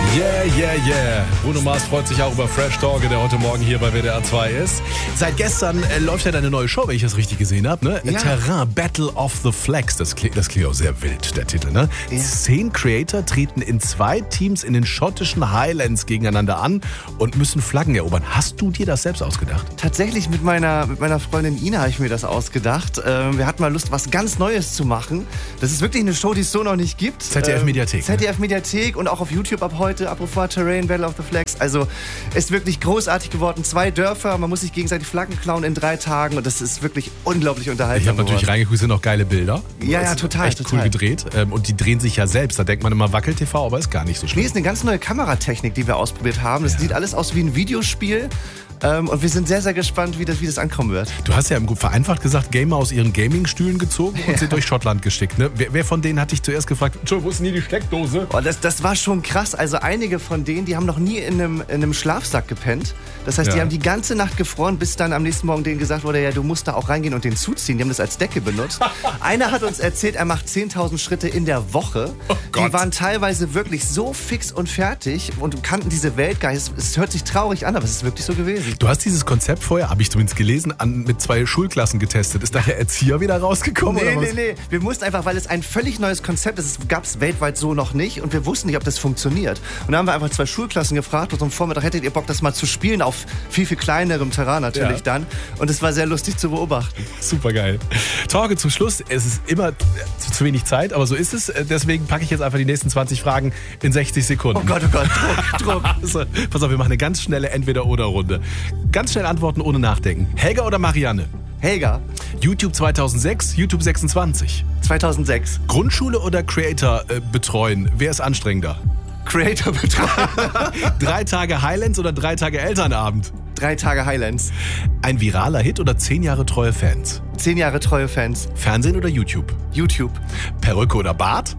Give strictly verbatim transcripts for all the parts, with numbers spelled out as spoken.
Yeah, yeah, yeah. Bruno Mars freut sich auch über Fresh Torge, der heute Morgen hier bei W D R zwei ist. Seit gestern äh, läuft ja deine neue Show, wenn ich das richtig gesehen habe. Ne? Ja. Terrain Battle of the Flags. Das klingt, das klingt auch sehr wild, der Titel. Ne? Ja. Zehn Creator treten in zwei Teams in den schottischen Highlands gegeneinander an und müssen Flaggen erobern. Hast du dir das selbst ausgedacht? Tatsächlich mit meiner, mit meiner Freundin Ina habe ich mir das ausgedacht. Ähm, wir hatten mal Lust, was ganz Neues zu machen. Das ist wirklich eine Show, die es so noch nicht gibt. Z D F-Mediathek. Ähm, Z D F-Mediathek und auch auf YouTube ab heute. Apropos Terrain Battle of the Flags. Also ist wirklich großartig geworden. Zwei Dörfer, man muss sich gegenseitig Flaggen klauen in drei Tagen und das ist wirklich unglaublich unterhaltsam. Ich habe natürlich reingeguckt, sind noch geile Bilder. Ja, ja, Das ist total, echt total. cool gedreht. Ähm, Und die drehen sich ja selbst. Da denkt man immer Wackel-T V, aber ist gar nicht so Nee, schlimm. ist eine ganz neue Kameratechnik, die wir ausprobiert haben. Das Ja. sieht alles aus wie ein Videospiel. Ähm, und wir sind sehr, sehr gespannt, wie das, wie das ankommen wird. Du hast ja im Grunde vereinfacht gesagt, Gamer aus ihren Gaming-Stühlen gezogen und Ja. sind durch Schottland geschickt. Ne? Wer, wer von denen hat dich zuerst gefragt, Entschuldigung, wo ist denn hier die Steckdose? Oh, das, das war schon krass. Also einige von denen, die haben noch nie in einem, in einem Schlafsack gepennt. Das heißt, die Ja. haben die ganze Nacht gefroren, bis dann am nächsten Morgen denen gesagt wurde, ja, du musst da auch reingehen und den zuziehen. Die haben das als Decke benutzt. Einer hat uns erzählt, er macht zehntausend Schritte in der Woche. Oh Gott. Die waren teilweise wirklich so fix und fertig und kannten diese Welt gar nicht. Es, es hört sich traurig an, aber es ist wirklich so gewesen. Du hast dieses Konzept vorher, habe ich zumindest gelesen, an, mit zwei Schulklassen getestet. Ist da der Erzieher wieder rausgekommen? Nee, oder nee, was? nee. Wir mussten einfach, weil es ein völlig neues Konzept ist, es gab es weltweit so noch nicht und wir wussten nicht, ob das funktioniert. Und dann haben wir einfach zwei Schulklassen gefragt und am Vormittag, hättet ihr Bock, das mal zu spielen, auf viel, viel kleinerem Terrain natürlich Ja. dann. Und es war sehr lustig zu beobachten. Super geil. Torge, zum Schluss, es ist immer zu, zu wenig Zeit, aber so ist es. Deswegen packe ich jetzt einfach die nächsten zwanzig Fragen in sechzig Sekunden. Oh Gott, oh Gott, Druck, Druck. Also, pass auf, wir machen eine ganz schnelle Entweder-Oder-Runde. Ganz schnell antworten, ohne nachdenken. Helga oder Marianne? Helga, YouTube zweitausendsechs, YouTube sechsundzwanzig. zweitausendsechs. Grundschule oder Creator äh, betreuen? Wer ist anstrengender? Creator betreut. Drei Tage Highlands oder drei Tage Elternabend? Drei Tage Highlands. Ein viraler Hit oder zehn Jahre treue Fans? Zehn Jahre treue Fans. Fernsehen oder YouTube? YouTube. Perücke oder Bart?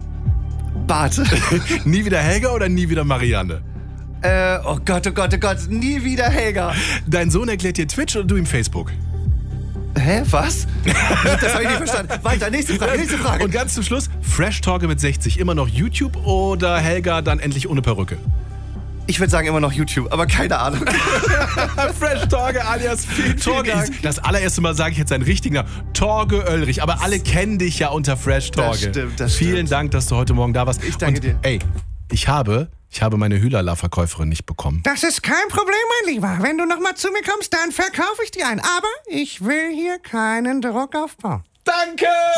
Bart. Nie wieder Helga oder nie wieder Marianne? äh, oh Gott, oh Gott, oh Gott. Nie wieder Helga. Dein Sohn erklärt dir Twitch oder du ihm Facebook? Hä, was? Das habe ich nicht verstanden. Weiter, nächste Frage, nächste Frage. Und ganz zum Schluss, Fresh Torge mit sechzig, immer noch YouTube oder Helga dann endlich ohne Perücke? Ich würde sagen immer noch YouTube, aber keine Ahnung. Fresh Torge alias Torge. Dank. ist- Das allererste Mal sage ich jetzt seinen richtigen Namen. Torge Oelrich. Aber alle kennen dich ja unter Fresh Torge. Das stimmt, das Vielen stimmt. Dank, dass du heute Morgen da warst. Ich danke Und, dir. Ey, ich habe, ich habe meine Hühlerla-Verkäuferin nicht bekommen. Das ist kein Problem, mein Lieber. Wenn du nochmal zu mir kommst, dann verkaufe ich dir einen. Aber ich will hier keinen Druck aufbauen. Danke!